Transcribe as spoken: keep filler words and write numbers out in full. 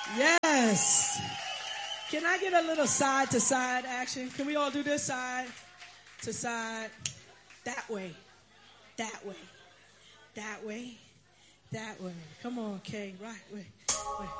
Yes. Can I get a little side to side action? Can we all do this side to side? That way. That way. That way. That way. Come on, Kay. Right way. Wait.